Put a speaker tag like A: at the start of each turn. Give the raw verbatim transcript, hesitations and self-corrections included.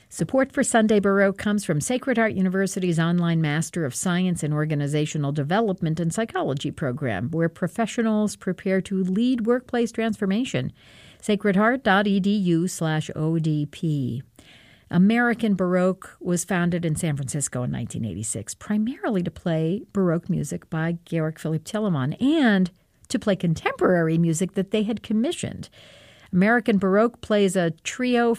A: Support for Sunday Baroque comes from Sacred Heart University's online Master of Science in Organizational Development and Psychology program, where professionals prepare to lead workplace transformation. sacredheart.edu slash ODP. American Baroque was founded in San Francisco in nineteen eighty-six, primarily to play Baroque music by Georg Philipp Telemann and to play contemporary music that they had commissioned. American Baroque plays a trio